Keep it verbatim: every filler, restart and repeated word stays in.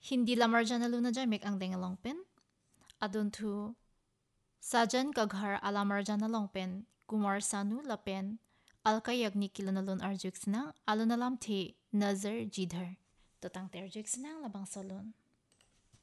Hindi lamar jana luna jamik ang denga longpen. Adun tu sajan kaghar alamar jana longpen kumar sanu lapen alkayag ni kilanalun arjuk sinang alunalam te nazar jidhar. Totang terjuk sinang labang salon.